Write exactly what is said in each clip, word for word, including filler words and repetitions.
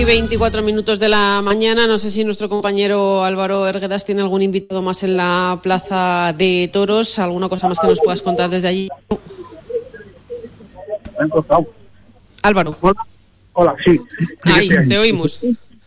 veinticuatro minutos de la mañana. No sé si nuestro compañero Álvaro Herguedas tiene algún invitado más en la Plaza de Toros, alguna cosa más que nos puedas contar desde allí. Álvaro. Hola, Hola sí. Ahí, te oímos.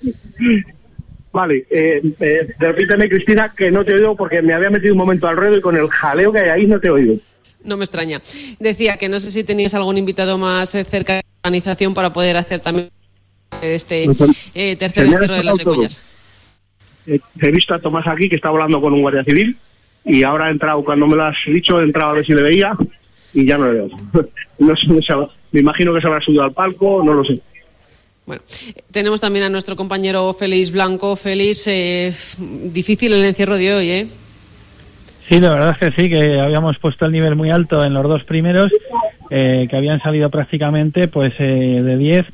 Vale, eh, eh, repíteme, Cristina, que no te he oído porque me había metido un momento al ruedo y con el jaleo que hay ahí no te he oído. No me extraña. Decía que no sé si tenías algún invitado más cerca de la organización para poder hacer también este eh, tercer encierro de las de Cuéllar. Eh, he visto a Tomás aquí que está hablando con un guardia civil y ahora ha entrado, cuando me lo has dicho, he entrado a ver si le veía y ya no le veo. No sé, me imagino que se habrá subido al palco, no lo sé. Bueno, tenemos también a nuestro compañero Félix Blanco. Félix, eh, difícil el encierro de hoy, ¿eh? Sí, la verdad es que sí, que habíamos puesto el nivel muy alto en los dos primeros, eh, que habían salido prácticamente pues eh, de diez.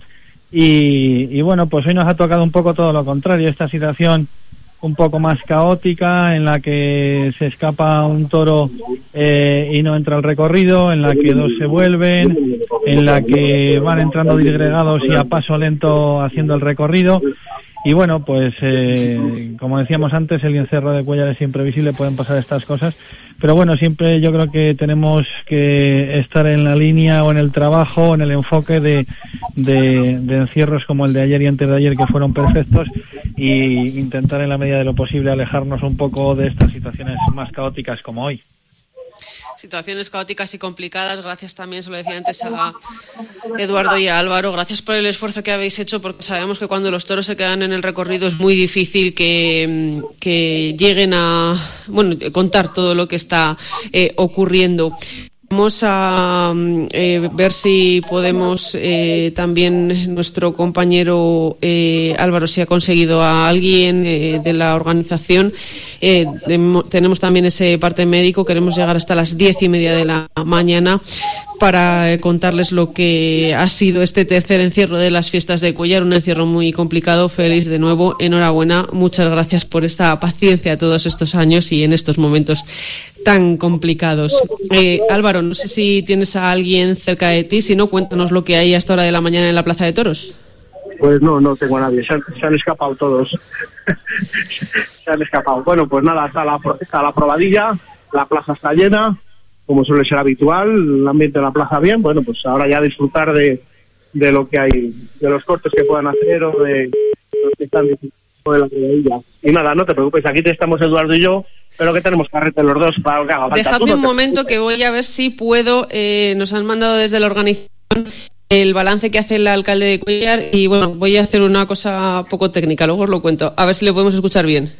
Y, y bueno, pues hoy nos ha tocado un poco todo lo contrario, esta situación un poco más caótica en la que se escapa un toro eh, y no entra al recorrido, en la que dos se vuelven, en la que van entrando disgregados y a paso lento haciendo el recorrido. Y bueno, pues eh, como decíamos antes, el encierro de Cuéllar es imprevisible, pueden pasar estas cosas, pero bueno, siempre yo creo que tenemos que estar en la línea o en el trabajo, en el enfoque de, de, de encierros como el de ayer y antes de ayer, que fueron perfectos, y intentar en la medida de lo posible alejarnos un poco de estas situaciones más caóticas como hoy. Situaciones caóticas y complicadas. Gracias también, se lo decía antes a Eduardo y a Álvaro, gracias por el esfuerzo que habéis hecho, porque sabemos que cuando los toros se quedan en el recorrido es muy difícil que, que lleguen a bueno contar todo lo que está eh, ocurriendo. Vamos a eh, ver si podemos eh, también nuestro compañero eh, Álvaro, si ha conseguido a alguien eh, de la organización. Eh, de, tenemos también ese parte médico, queremos llegar hasta las diez y media de la mañana para eh, contarles lo que ha sido este tercer encierro de las fiestas de Cuéllar, un encierro muy complicado. Félix, de nuevo, enhorabuena, muchas gracias por esta paciencia todos estos años y en estos momentos tan complicados. Eh, Álvaro, no sé si tienes a alguien cerca de ti, si no, cuéntanos lo que hay a esta hora de la mañana en la Plaza de Toros. Pues no, no tengo a nadie, se han, se han escapado todos. Se han escapado. Bueno, pues nada, está la, está la probadilla, la plaza está llena, como suele ser habitual, el ambiente de la plaza bien. Bueno, pues ahora ya disfrutar de, de lo que hay, de los cortes que puedan hacer o de los que están disfrutando de la probadilla. Y nada, no te preocupes, aquí te estamos Eduardo y yo, pero que tenemos carrete los dos para lo que haga falta. Dejadme no un momento que voy a ver si puedo, eh, nos han mandado desde la organización el balance que hace el alcalde de Cuéllar y bueno, voy a hacer una cosa poco técnica, luego os lo cuento, a ver si lo podemos escuchar bien.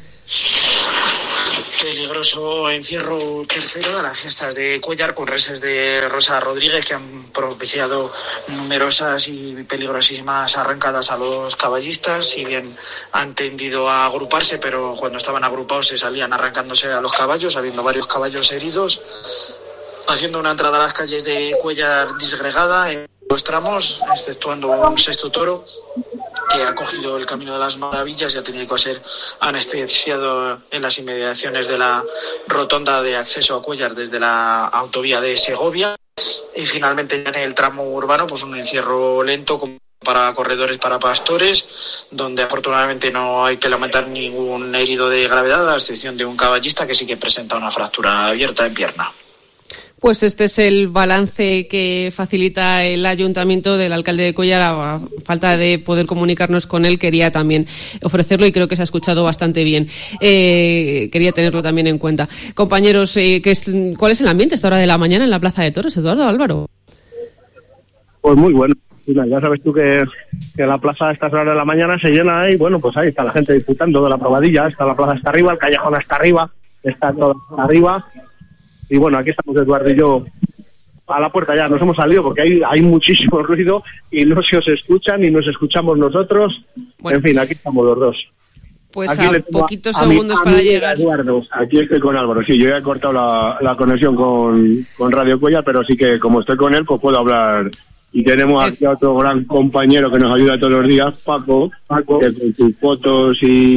Peligroso encierro tercero de las fiestas de Cuéllar con reses de Rosa Rodríguez que han propiciado numerosas y peligrosísimas arrancadas a los caballistas. Si bien han tendido a agruparse, pero cuando estaban agrupados se salían arrancándose a los caballos, habiendo varios caballos heridos, haciendo una entrada a las calles de Cuéllar disgregada en los tramos, exceptuando un sexto toro que ha cogido el Camino de las Maravillas y ha tenido que ser anestesiado en las inmediaciones de la rotonda de acceso a Cuéllar desde la autovía de Segovia. Y finalmente ya en el tramo urbano, pues un encierro lento como para corredores, para pastores, donde afortunadamente no hay que lamentar ningún herido de gravedad, a excepción de un caballista que sí que presenta una fractura abierta en pierna. Pues este es el balance que facilita el ayuntamiento del alcalde de Cuéllar. A falta de poder comunicarnos con él, quería también ofrecerlo y creo que se ha escuchado bastante bien. Eh, quería tenerlo también en cuenta. Compañeros, eh, ¿qué es, ¿cuál es el ambiente a esta hora de la mañana en la Plaza de Toros, Eduardo, Álvaro? Pues muy bueno. Ya sabes tú que, que la plaza a estas horas de la mañana se llena y bueno, pues ahí está la gente disfrutando de la probadilla. Está la plaza hasta arriba, el callejón hasta arriba, está todo hasta arriba. Y bueno, aquí estamos Eduardo y yo a la puerta ya, nos hemos salido porque hay, hay muchísimo ruido y no se os escucha ni nos escuchamos nosotros. Bueno, en fin, aquí estamos los dos. Pues aquí a poquitos a segundos mi, a para llegar. Eduardo. Aquí estoy con Álvaro, sí, yo ya he cortado la, la conexión con, con Radio Cuéllar, pero sí que como estoy con él, pues puedo hablar. Y tenemos aquí a otro gran compañero que nos ayuda todos los días, Paco, Paco, que con sus fotos y...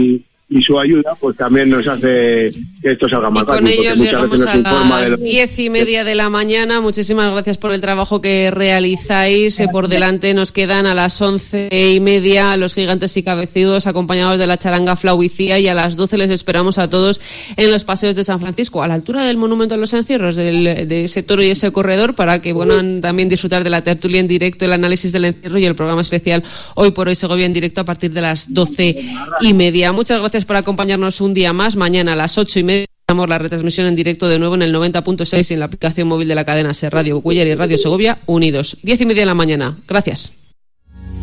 y su ayuda pues también nos hace que esto salga más fácil. Y con ellos llegamos a las lo... diez y media de la mañana. Muchísimas gracias por el trabajo que realizáis. Por delante nos quedan a las once y media los Gigantes y Cabecidos, acompañados de la charanga Flauicía, y a las doce les esperamos a todos en los paseos de San Francisco, a la altura del Monumento a los Encierros, del, de ese toro y ese corredor, para que puedan también disfrutar de la tertulia en directo, el análisis del encierro y el programa especial Hoy por Hoy Segovia en directo a partir de las doce y media. Muchas gracias por acompañarnos un día más. Mañana a las ocho y media damos la retransmisión en directo de nuevo en el noventa punto seis y en la aplicación móvil de la cadena SER Radio Cuéllar y Radio Segovia unidos. Diez y media de la mañana. Gracias.